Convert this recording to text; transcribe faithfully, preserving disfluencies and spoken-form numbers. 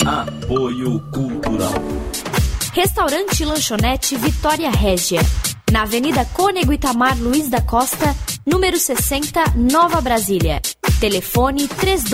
Apoio Cultural. Restaurante e Lanchonete Vitória Régia, na Avenida Cônego Itamar Luiz da Costa, número sessenta, Nova Brasília. Telefone três